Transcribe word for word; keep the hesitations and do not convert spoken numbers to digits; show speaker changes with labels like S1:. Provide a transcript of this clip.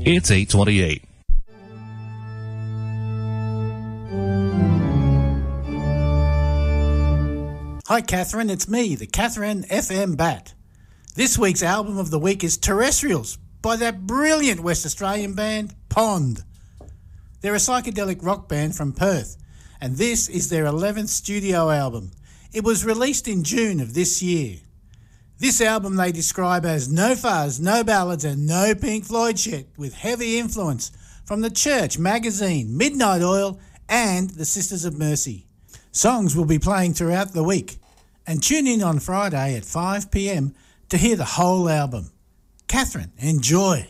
S1: It's eight twenty-eight.
S2: Hi Catherine, it's me, the Catherine F M Bat. This week's album of the week is Terrestrials by that brilliant West Australian band, Pond. They're a psychedelic rock band from Perth, and this is their eleventh studio album. It was released in June of this year. This album they describe as no fuzz, no ballads and no Pink Floyd shit, with heavy influence from The Church, Magazine, Midnight Oil and the Sisters of Mercy. Songs will be playing throughout the week, and tune in on Friday at five p m to hear the whole album. Catherine, enjoy.